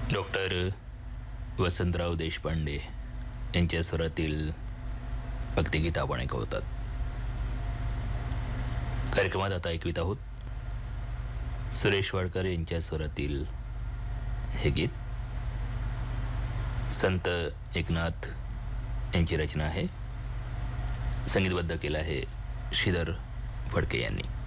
Doctor Vasantrao Deshpande यांच्या स्वरातील भक्तिगीत आपण ऐकवतात. कार्यक्रमात आता ऐकवित आहोत सुरेश वाडकर यांच्या स्वरातील हे गीत. संत एकनाथ यांची रचना आहे. संगीतबद्ध केलं आहे श्रीधर फडके यांनी.